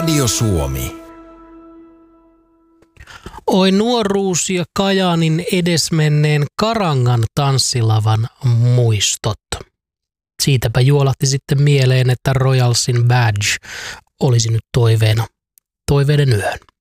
Radio Suomi. Oi nuoruus ja Kajaanin edesmenneen Karangan tanssilavan muistot. Siitäpä juolahti sitten mieleen, että Royalsin Badge olisi nyt toiveiden yön.